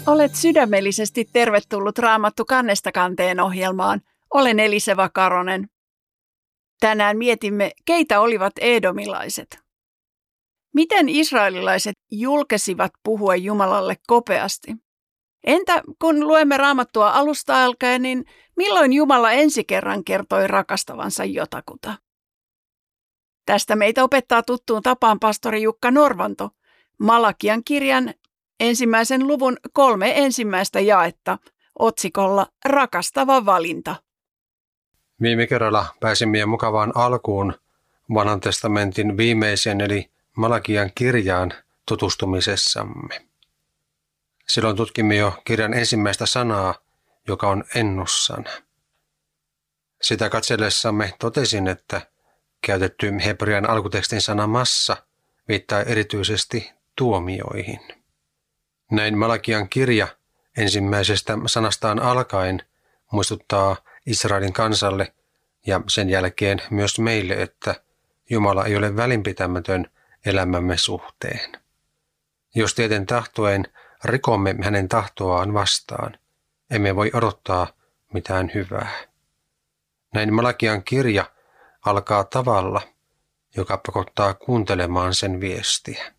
Olet sydämellisesti tervetullut Raamattu kannesta kanteen ohjelmaan. Olen Eliseva Karonen. Tänään mietimme, keitä olivat edomilaiset. Miten israelilaiset julkesivat puhua Jumalalle kopeasti? Entä kun luemme Raamattua alusta alkaen, niin milloin Jumala ensi kerran kertoi rakastavansa jotakuta? Tästä meitä opettaa tuttuun tapaan pastori Jukka Norvanto, Malakian kirjan 1. luvun 3 ensimmäistä jaetta otsikolla Rakastava valinta. Viime kerralla pääsimme jo mukavaan alkuun Vanhan testamentin viimeiseen eli Malakian kirjaan tutustumisessamme. Silloin tutkimme jo kirjan ensimmäistä sanaa, joka on ennussana. Sitä katsellessamme totesin, että käytetty hebrean alkutekstin sana massa viittaa erityisesti tuomioihin. Näin Malakian kirja ensimmäisestä sanastaan alkaen muistuttaa Israelin kansalle ja sen jälkeen myös meille, että Jumala ei ole välinpitämätön elämämme suhteen. Jos tieten tahtoen rikomme hänen tahtoaan vastaan, emme voi odottaa mitään hyvää. Näin Malakian kirja alkaa tavalla, joka pakottaa kuuntelemaan sen viestiä.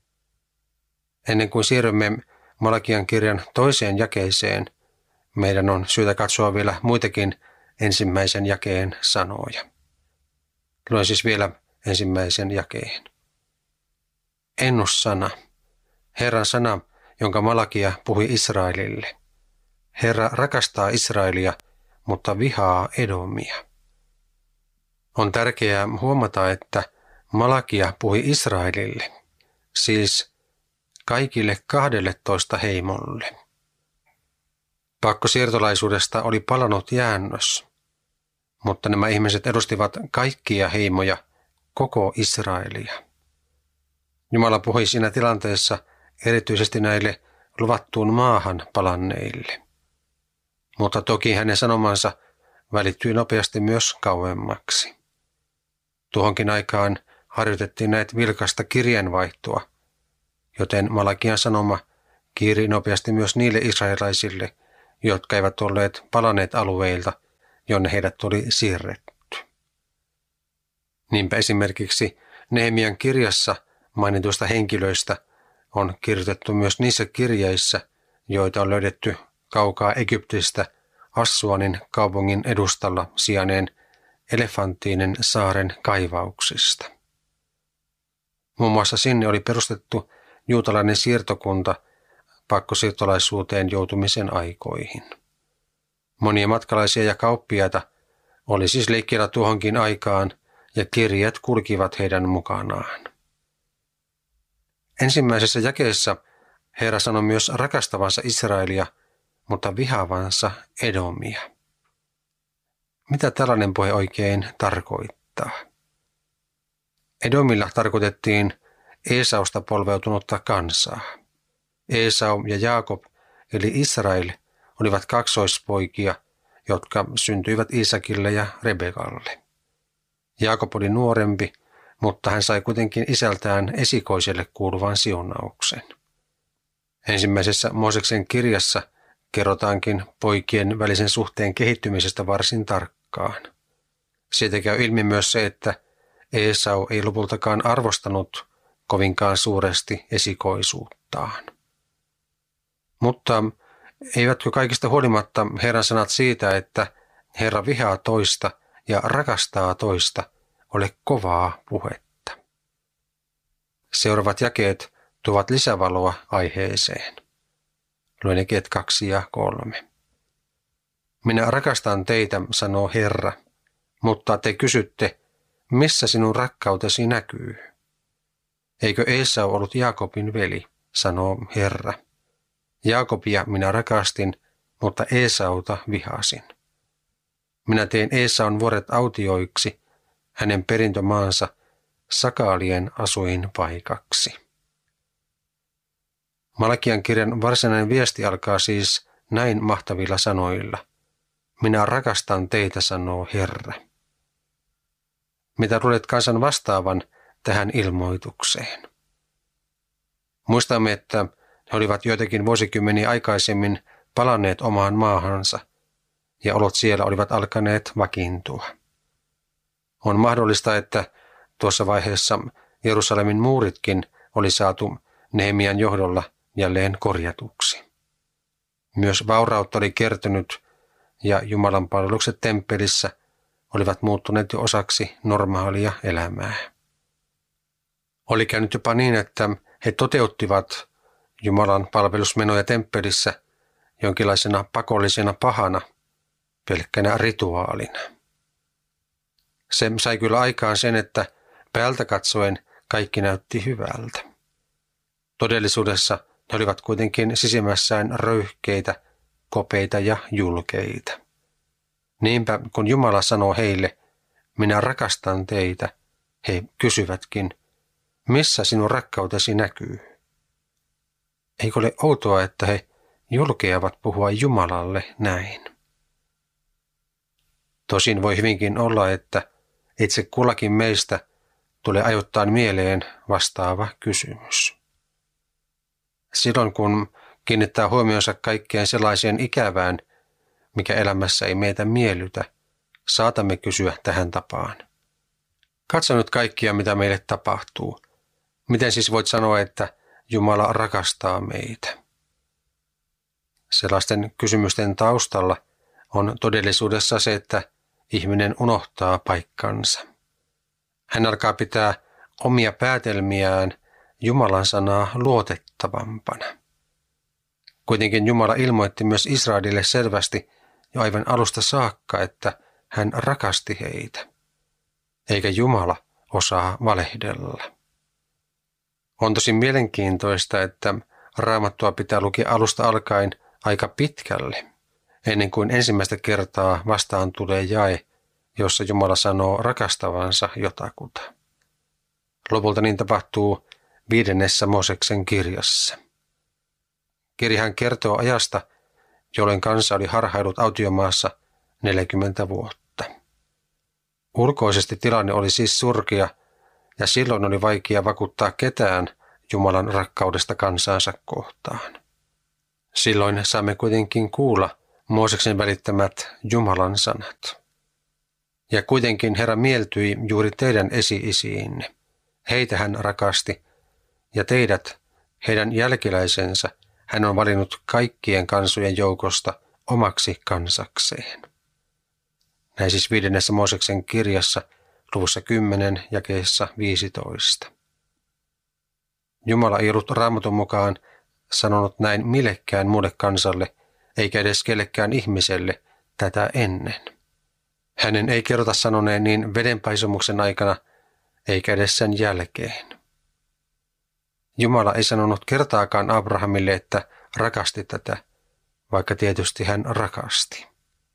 Ennen kuin siirrymme Malakian kirjan toiseen jakeeseen, meidän on syytä katsoa vielä muitakin ensimmäisen jakeen sanoja. Luen siis vielä ensimmäisen jakeen. Ennussana, Herran sana, jonka Malakia puhui Israelille. Herra rakastaa Israelia, mutta vihaa Edomia. On tärkeää huomata, että Malakia puhui Israelille, siis kaikille 12 heimolle. Pakkosiirtolaisuudesta oli palannut jäännös, mutta nämä ihmiset edustivat kaikkia heimoja, koko Israelia. Jumala puhui siinä tilanteessa erityisesti näille luvattuun maahan palanneille. Mutta toki hänen sanomansa välittyi nopeasti myös kauemmaksi. Tuohonkin aikaan harjoitettiin näitä vilkasta kirjeenvaihtoa, joten Malakian sanoma kiiri nopeasti myös niille israelaisille, jotka eivät olleet palanneet alueilta, jonne heidät oli siirretty. Niinpä esimerkiksi Nehemian kirjassa mainituista henkilöistä on kirjoitettu myös niissä kirjeissä, joita on löydetty kaukaa Egyptistä Assuanin kaupungin edustalla sijainneen Elefantiinen saaren kaivauksista. Muun muassa sinne oli perustettu juutalainen siirtokunta pakkosiirtolaisuuteen joutumisen aikoihin. Monia matkalaisia ja kauppiaita oli siis liikkeellä tuohonkin aikaan ja kirjat kulkivat heidän mukanaan. Ensimmäisessä jakeessa Herra sanoi myös rakastavansa Israelia, mutta vihaavansa Edomia. Mitä tällainen puhe oikein tarkoittaa? Edomilla tarkoitettiin Eesausta polveutunutta kansaa. Esau ja Jaakob eli Israel olivat kaksoispoikia, jotka syntyivät Iisakille ja Rebekalle. Jaakob oli nuorempi, mutta hän sai kuitenkin isältään esikoiselle kuuluvan siunauksen. Ensimmäisessä Mooseksen kirjassa kerrotaankin poikien välisen suhteen kehittymisestä varsin tarkkaan. Siitä käy ilmi myös se, että Esau ei lopultakaan arvostanut kovinkaan suuresti esikoisuuttaan. Mutta eivätkö kaikista huolimatta Herran sanat siitä, että Herra vihaa toista ja rakastaa toista, ole kovaa puhetta? Seuraavat jakeet tuovat lisävaloa aiheeseen. Luen jakeet 2 ja 3. Minä rakastan teitä, sanoo Herra, mutta te kysytte, missä sinun rakkautesi näkyy? Eikö Esau ollut Jaakobin veli, sanoo Herra. Jaakobia minä rakastin, mutta Esauta vihasin. Minä tein Esaun vuoret autioiksi, hänen perintömaansa sakaalien asuinpaikaksi. Malakian kirjan varsinainen viesti alkaa siis näin mahtavilla sanoilla. Minä rakastan teitä, sanoo Herra. Mitä luulet kansan vastaavan tähän ilmoitukseen? Muistamme, että he olivat joitakin vuosikymmeniä aikaisemmin palanneet omaan maahansa, ja olot siellä olivat alkaneet vakiintua. On mahdollista, että tuossa vaiheessa Jerusalemin muuritkin oli saatu Nehemian johdolla jälleen korjatuksi. Myös vaurautta oli kertynyt, ja Jumalan palvelukset temppelissä olivat muuttuneet jo osaksi normaalia elämää. Oli käynyt jopa niin, että he toteuttivat Jumalan palvelusmenoja temppelissä jonkinlaisena pakollisena pahana, pelkkänä rituaalina. Se sai kyllä aikaan sen, että päältä katsoen kaikki näytti hyvältä. Todellisuudessa he olivat kuitenkin sisimmässään röyhkeitä, kopeita ja julkeita. Niinpä kun Jumala sanoo heille, minä rakastan teitä, he kysyvätkin, missä sinun rakkautesi näkyy? Eikö ole outoa, että he julkeavat puhua Jumalalle näin? Tosin voi hyvinkin olla, että itse kullakin meistä tulee ajoittain mieleen vastaava kysymys. Silloin kun kiinnittää huomionsa kaikkeen sellaiseen ikävään, mikä elämässä ei meitä miellytä, saatamme kysyä tähän tapaan. Katso nyt kaikkia, mitä meille tapahtuu. Miten siis voit sanoa, että Jumala rakastaa meitä? Sellaisten kysymysten taustalla on todellisuudessa se, että ihminen unohtaa paikkansa. Hän alkaa pitää omia päätelmiään Jumalan sanaa luotettavampana. Kuitenkin Jumala ilmoitti myös Israelille selvästi jo aivan alusta saakka, että hän rakasti heitä. Eikä Jumala osaa valehdella. On tosi mielenkiintoista, että Raamattua pitää lukea alusta alkaen aika pitkälle, ennen kuin ensimmäistä kertaa vastaan tulee jae, jossa Jumala sanoo rakastavansa jotakuta. Lopulta niin tapahtuu 5. Mooseksen kirjassa. Kirjahan kertoo ajasta, jolloin kansa oli harhailut autiomaassa 40 vuotta. Ulkoisesti tilanne oli siis surkea, ja silloin oli vaikea vakuuttaa ketään Jumalan rakkaudesta kansaansa kohtaan. Silloin saamme kuitenkin kuulla Mooseksen välittämät Jumalan sanat. Ja kuitenkin Herra mieltyi juuri teidän esi-isiinne. Heitä hän rakasti, ja teidät, heidän jälkeläisensä, hän on valinnut kaikkien kansojen joukosta omaksi kansakseen. Näin siis 5. Mooseksen kirjassa, luvussa 10, jakeessa 15. Jumala ei ollut Raamatun mukaan sanonut näin millekään muulle kansalle, eikä edes kellekään ihmiselle tätä ennen. Hänen ei kerrota sanoneen niin vedenpaisumuksen aikana, eikä edes sen jälkeen. Jumala ei sanonut kertaakaan Abrahamille, että rakasti tätä, vaikka tietysti hän rakasti.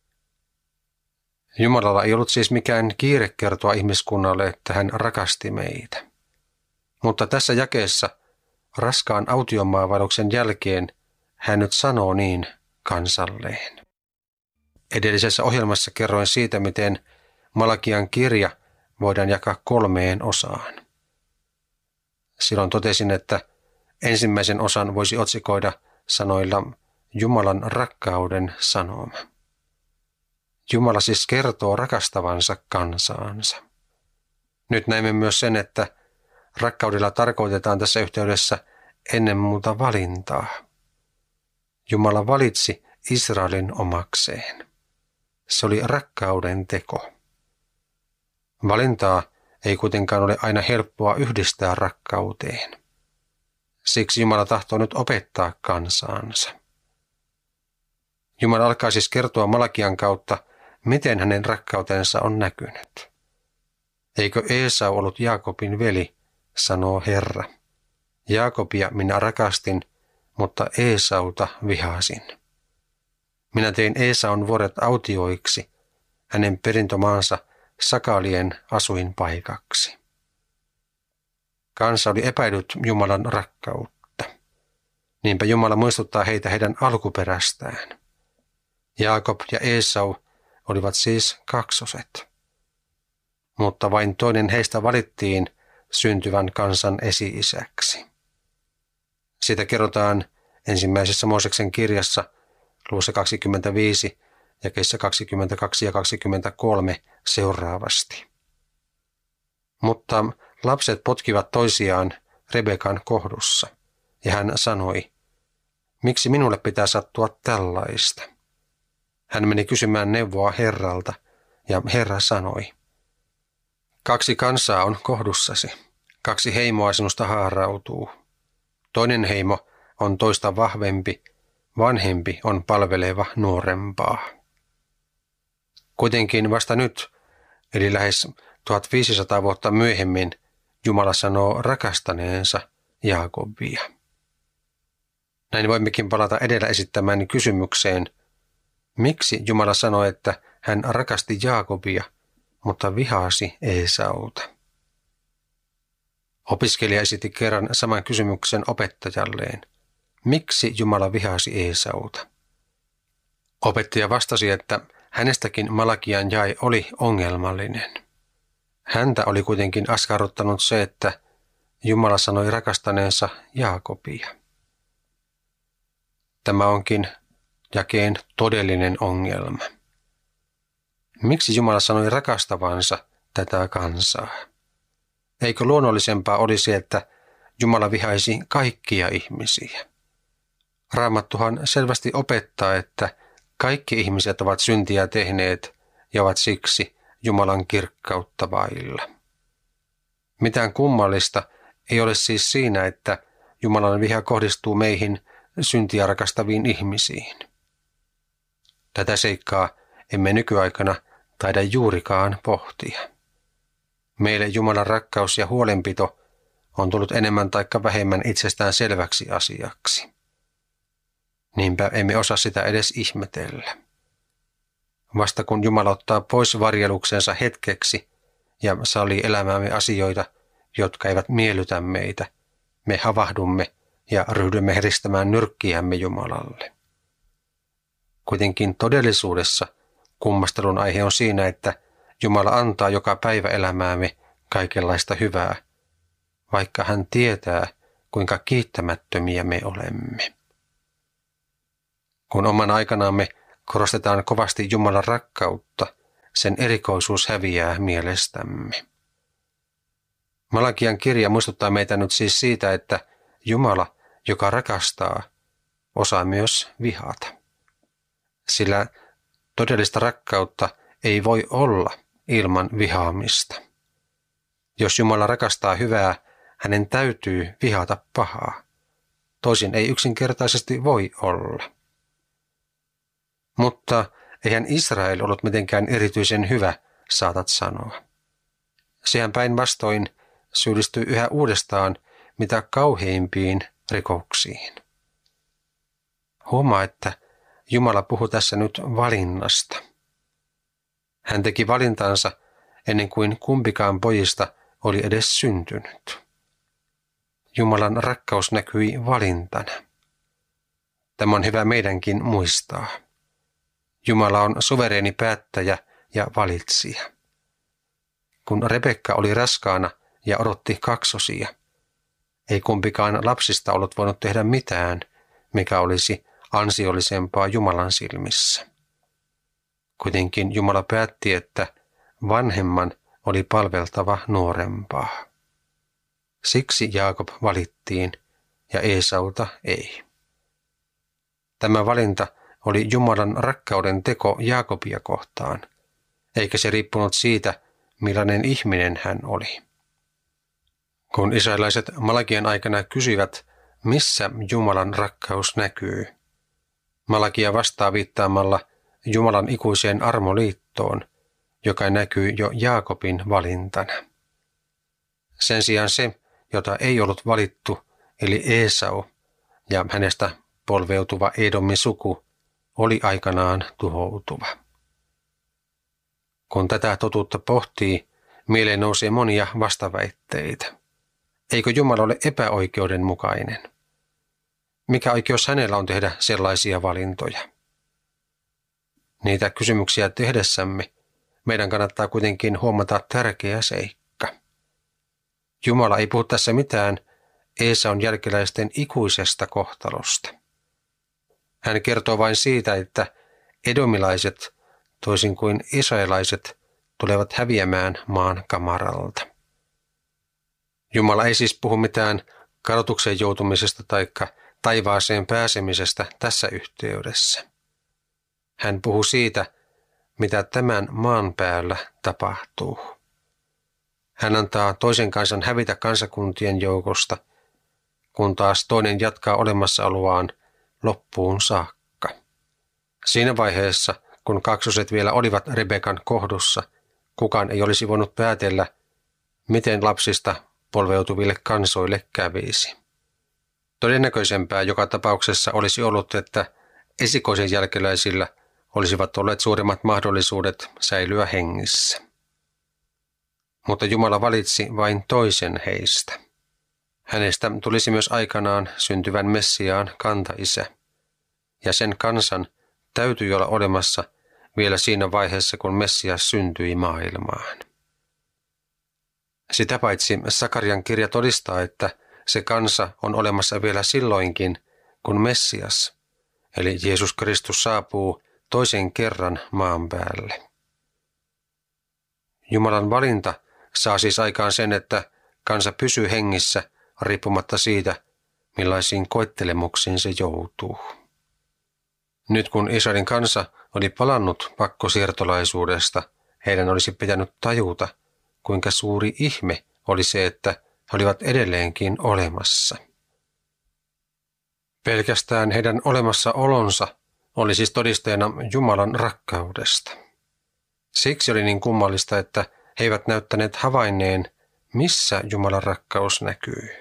Jumalalla ei ollut siis mikään kiire kertoa ihmiskunnalle, että hän rakasti meitä. Mutta tässä jakeessa raskaan autiomaavaelluksen jälkeen hän nyt sanoo niin kansalleen. Edellisessä ohjelmassa kerroin siitä, miten Malakian kirja voidaan jakaa 3 osaan. Silloin totesin, että ensimmäisen osan voisi otsikoida sanoilla Jumalan rakkauden sanoma. Jumala siis kertoo rakastavansa kansaansa. Nyt näemme myös sen, että rakkaudella tarkoitetaan tässä yhteydessä ennen muuta valintaa. Jumala valitsi Israelin omakseen. Se oli rakkauden teko. Valintaa ei kuitenkaan ole aina helppoa yhdistää rakkauteen. Siksi Jumala tahtoo nyt opettaa kansaansa. Jumala alkaa siis kertoa Malakian kautta, miten hänen rakkautensa on näkynyt. Eikö Eesau ollut Jaakobin veli, sanoo Herra. Jaakobia minä rakastin, mutta Eesauta vihasin. Minä tein Eesaun vuoret autioiksi, hänen perintömaansa sakalien asuinpaikaksi. Kansa oli epäillyt Jumalan rakkautta. Niinpä Jumala muistuttaa heitä heidän alkuperästään. Jaakob ja Eesau olivat siis kaksoset. Mutta vain toinen heistä valittiin syntyvän kansan esi-isäksi. Siitä kerrotaan ensimmäisessä Mooseksen kirjassa luvussa 25 jakeissa 22 ja 23 seuraavasti. Mutta lapset potkivat toisiaan Rebekan kohdussa, ja hän sanoi, miksi minulle pitää sattua tällaista? Hän meni kysymään neuvoa Herralta, ja Herra sanoi, 2 kansaa on kohdussasi, 2 heimoa sinusta haarautuu. Toinen heimo on toista vahvempi, vanhempi on palveleva nuorempaa. Kuitenkin vasta nyt, eli lähes 1500 vuotta myöhemmin, Jumala sanoo rakastaneensa Jaakobia. Näin voimmekin palata edellä esittämään kysymykseen, miksi Jumala sanoi, että hän rakasti Jaakobia, mutta vihasi Eesauta. Opiskelija esitti kerran saman kysymyksen opettajalleen. Miksi Jumala vihasi Eesauta? Opettaja vastasi, että hänestäkin Malakian jae oli ongelmallinen. Häntä oli kuitenkin askarruttanut se, että Jumala sanoi rakastaneensa Jaakobia. Tämä onkin jakeen todellinen ongelma. Miksi Jumala sanoi rakastavansa tätä kansaa? Eikö luonnollisempaa olisi, että Jumala vihaisi kaikkia ihmisiä? Raamattuhan selvästi opettaa, että kaikki ihmiset ovat syntiä tehneet ja ovat siksi Jumalan kirkkautta vailla. Mitään kummallista ei ole siis siinä, että Jumalan viha kohdistuu meihin syntiä rakastaviin ihmisiin. Tätä seikkaa emme nykyaikana taida juurikaan pohtia. Meille Jumalan rakkaus ja huolenpito on tullut enemmän taikka vähemmän itsestään selväksi asiaksi. Niinpä emme osaa sitä edes ihmetellä. Vasta kun Jumala ottaa pois varjeluksensa hetkeksi ja sallii elämäämme asioita, jotka eivät miellytä meitä, me havahdumme ja ryhdymme heristämään nyrkkiämme Jumalalle. Kuitenkin todellisuudessa kummastelun aihe on siinä, että Jumala antaa joka päivä elämäämme kaikenlaista hyvää, vaikka hän tietää, kuinka kiittämättömiä me olemme. Kun oman aikanaamme korostetaan kovasti Jumalan rakkautta, sen erikoisuus häviää mielestämme. Malakian kirja muistuttaa meitä nyt siis siitä, että Jumala, joka rakastaa, osaa myös vihata. Sillä todellista rakkautta ei voi olla ilman vihaamista. Jos Jumala rakastaa hyvää, hänen täytyy vihata pahaa. Toisin ei yksinkertaisesti voi olla. Mutta eihän Israel ollut mitenkään erityisen hyvä, saatat sanoa. Sehän päinvastoin syyllistyy yhä uudestaan mitä kauheimpiin rikoksiin. Huomaa, että Jumala puhuu tässä nyt valinnasta. Hän teki valintansa ennen kuin kumpikaan pojista oli edes syntynyt. Jumalan rakkaus näkyi valintana. Tämä on hyvä meidänkin muistaa. Jumala on suvereeni päättäjä ja valitsija. Kun Rebekka oli raskaana ja odotti kaksosia, ei kumpikaan lapsista ollut voinut tehdä mitään, mikä olisi ansiollisempaa Jumalan silmissä. Kuitenkin Jumala päätti, että vanhemman oli palveltava nuorempaa. Siksi Jaakob valittiin ja Eesauta ei. Tämä valinta oli Jumalan rakkauden teko Jaakobia kohtaan, eikä se riippunut siitä, millainen ihminen hän oli. Kun israelaiset Malakian aikana kysyivät, missä Jumalan rakkaus näkyy, Malakia vastaa viittaamalla Jumalan ikuiseen armoliittoon, joka näkyy jo Jaakobin valintana. Sen sijaan se, jota ei ollut valittu, eli Eesau ja hänestä polveutuva Edomin suku, oli aikanaan tuhoutuva. Kun tätä totuutta pohtii, mieleen nousee monia vastaväitteitä. Eikö Jumala ole epäoikeudenmukainen? Mikä oikeus hänellä on tehdä sellaisia valintoja? Niitä kysymyksiä tehdessämme meidän kannattaa kuitenkin huomata tärkeä seikka. Jumala ei puhu tässä mitään Eesaun jälkeläisten ikuisesta kohtalosta. Hän kertoo vain siitä, että edomilaiset, toisin kuin israelaiset, tulevat häviämään maan kamaralta. Jumala ei siis puhu mitään kadotukseen joutumisesta tai taivaaseen pääsemisestä tässä yhteydessä. Hän puhuu siitä, mitä tämän maan päällä tapahtuu. Hän antaa toisen kansan hävitä kansakuntien joukosta, kun taas toinen jatkaa olemassaoloaan loppuun saakka. Siinä vaiheessa, kun kaksoset vielä olivat Rebekan kohdussa, kukaan ei olisi voinut päätellä, miten lapsista polveutuville kansoille kävisi. Todennäköisempää joka tapauksessa olisi ollut, että esikoisen jälkeläisillä olisivat olleet suuremmat mahdollisuudet säilyä hengissä. Mutta Jumala valitsi vain toisen heistä. Hänestä tulisi myös aikanaan syntyvän Messiaan kantaisä, ja sen kansan täytyi olla olemassa vielä siinä vaiheessa, kun Messias syntyi maailmaan. Sitä paitsi Sakarian kirja todistaa, että se kansa on olemassa vielä silloinkin, kun Messias, eli Jeesus Kristus, saapuu toisen kerran maan päälle. Jumalan valinta saa siis aikaan sen, että kansa pysyy hengissä riippumatta siitä, millaisiin koettelemuksiin se joutuu. Nyt kun Israelin kansa oli palannut pakkosiirtolaisuudesta, heidän olisi pitänyt tajuta, kuinka suuri ihme oli se, että he olivat edelleenkin olemassa. Pelkästään heidän olemassaolonsa oli siis todisteena Jumalan rakkaudesta. Siksi oli niin kummallista, että he eivät näyttäneet havainneen, missä Jumalan rakkaus näkyy.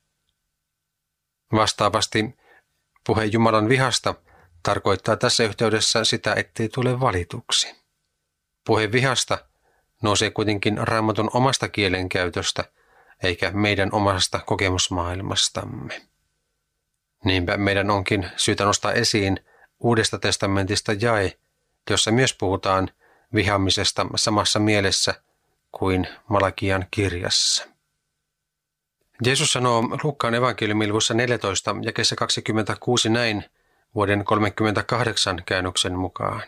Vastaavasti puhe Jumalan vihasta tarkoittaa tässä yhteydessä sitä, ettei tule valituksi. Puhe vihasta nousee kuitenkin Raamatun omasta kielenkäytöstä, eikä meidän omasta kokemusmaailmastamme. Niinpä meidän onkin syytä nostaa esiin Uudesta testamentista jae, jossa myös puhutaan vihaamisesta samassa mielessä kuin Malakian kirjassa. Jeesus sanoo Luukkaan evankeliumin luvussa 14 jakeessa 26 näin vuoden 38 käännöksen mukaan.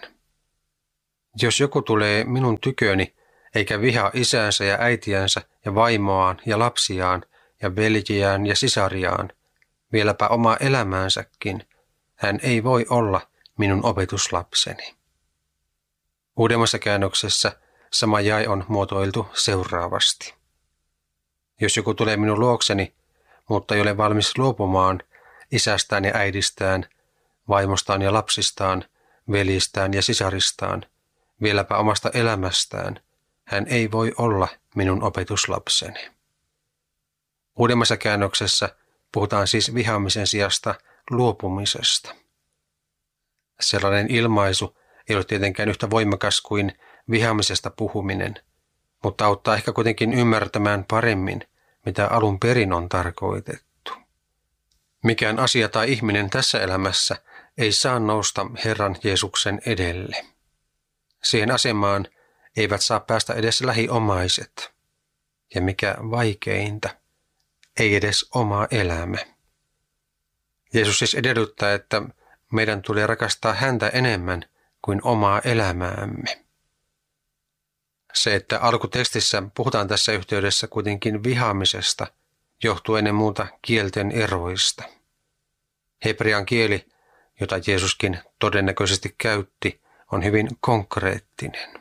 Jos joku tulee minun tyköni, eikä vihaa isäänsä ja äitiänsä ja vaimoaan ja lapsiaan ja veljiään ja sisariaan, vieläpä omaa elämäänsäkin, hän ei voi olla minun opetuslapseni. Uudemmassa käännöksessä sama jae on muotoiltu seuraavasti. Jos joku tulee minun luokseni, mutta ei ole valmis luopumaan isästään ja äidistään, vaimostaan ja lapsistaan, veljistään ja sisaristaan, vieläpä omasta elämästään, hän ei voi olla minun opetuslapseni. Uudemmassa käännöksessä puhutaan siis vihaamisen sijasta luopumisesta. Sellainen ilmaisu ei ole tietenkään yhtä voimakas kuin vihaamisesta puhuminen, mutta auttaa ehkä kuitenkin ymmärtämään paremmin, mitä alun perin on tarkoitettu. Mikään asia tai ihminen tässä elämässä ei saa nousta Herran Jeesuksen edelle. Siihen asemaan eivät saa päästä edes lähiomaiset. Ja mikä vaikeinta, ei edes oma elämä. Jeesus siis edellyttää, että meidän tulee rakastaa häntä enemmän kuin omaa elämäämme. Se, että alkutekstissä puhutaan tässä yhteydessä kuitenkin vihaamisesta, johtuu ennen muuta kielten eroista. Hebrean kieli, jota Jeesuskin todennäköisesti käytti, on hyvin konkreettinen.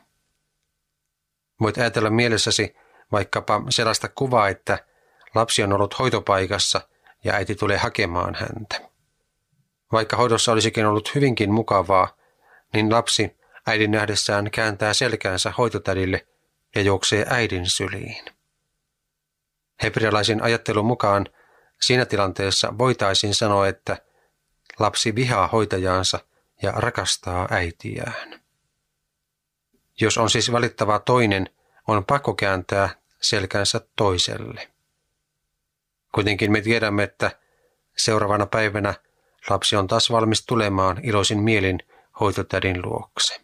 Voit ajatella mielessäsi vaikkapa sellaista kuvaa, että lapsi on ollut hoitopaikassa ja äiti tulee hakemaan häntä. Vaikka hoidossa olisikin ollut hyvinkin mukavaa, niin lapsi äidin nähdessään kääntää selkäänsä hoitotädille ja juoksee äidin syliin. Hebrealaisen ajattelun mukaan siinä tilanteessa voitaisiin sanoa, että lapsi vihaa hoitajaansa ja rakastaa äitiään. Jos on siis valittava toinen, on pakko kääntää selkänsä toiselle. Kuitenkin me tiedämme, että seuraavana päivänä lapsi on taas valmis tulemaan iloisin mielin hoitotädin luokse.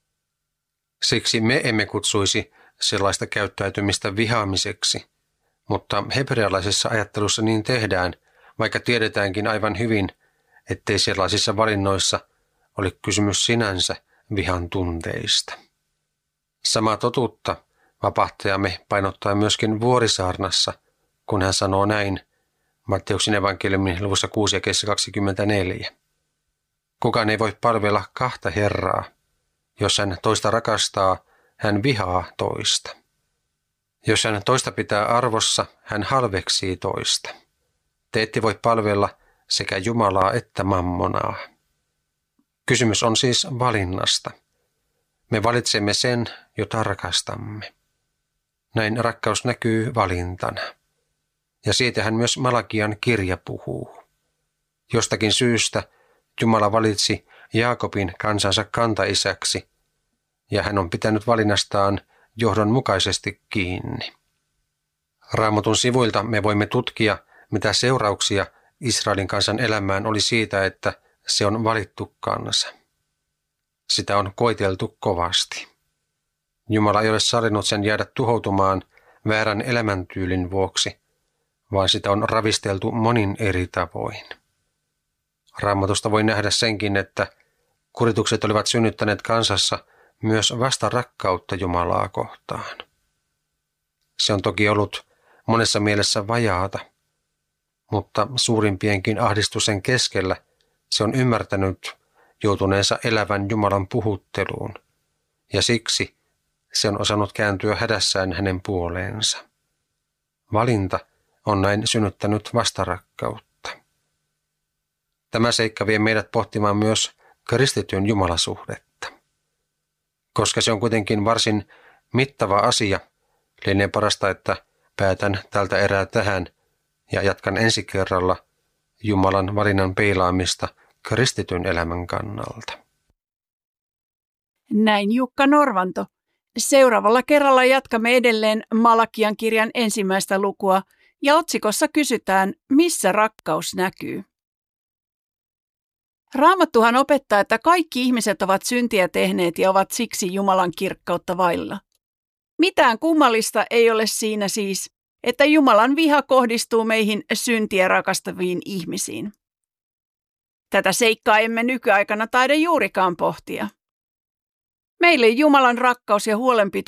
Siksi me emme kutsuisi sellaista käyttäytymistä vihaamiseksi, mutta hebrealaisessa ajattelussa niin tehdään, vaikka tiedetäänkin aivan hyvin, ettei sellaisissa valinnoissa ole kysymys sinänsä vihan tunteista. Samaa totuutta vapahtajamme painottaa myöskin Vuorisaarnassa, kun hän sanoo näin Matteuksen evankeliumin luvussa 6 ja 24. Kukaan ei voi palvella kahta Herraa. Jos hän toista rakastaa, hän vihaa toista. Jos hän toista pitää arvossa, hän halveksii toista. Te ette voi palvella sekä Jumalaa että mammonaa. Kysymys on siis valinnasta. Me valitsemme sen, jota rakastamme. Näin rakkaus näkyy valintana. Ja siitähän myös Malakian kirja puhuu. Jostakin syystä Jumala valitsi Jaakobin kansansa kantaisäksi, ja hän on pitänyt valinnastaan johdonmukaisesti kiinni. Raamatun sivuilta me voimme tutkia, mitä seurauksia Israelin kansan elämään oli siitä, että se on valittu kansa. Sitä on koeteltu kovasti. Jumala ei ole sallinut sen jäädä tuhoutumaan väärän elämäntyylin vuoksi, vaan sitä on ravisteltu monin eri tavoin. Raamatusta voi nähdä senkin, että kuritukset olivat synnyttäneet kansassa myös vastarakkautta Jumalaa kohtaan. Se on toki ollut monessa mielessä vajaata, mutta suurimpienkin ahdistusten keskellä se on ymmärtänyt joutuneensa elävän Jumalan puhutteluun, ja siksi se on osannut kääntyä hädässään hänen puoleensa. Valinta on näin synnyttänyt vastarakkautta. Tämä seikka vie meidät pohtimaan myös kristityn jumalasuhdetta. Koska se on kuitenkin varsin mittava asia, lienee parasta, että päätän tältä erää tähän ja jatkan ensi kerralla Jumalan valinnan peilaamista kristityn elämän kannalta. Näin Jukka Norvanto. Seuraavalla kerralla jatkamme edelleen Malakian kirjan 1. lukua ja otsikossa kysytään, missä rakkaus näkyy. Raamattuhan opettaa, että kaikki ihmiset ovat syntiä tehneet ja ovat siksi Jumalan kirkkautta vailla. Mitään kummallista ei ole siinä siis, että Jumalan viha kohdistuu meihin syntiä rakastaviin ihmisiin. Tätä seikkaa emme nykyaikana taida juurikaan pohtia. Meille Jumalan rakkaus ja huolenpito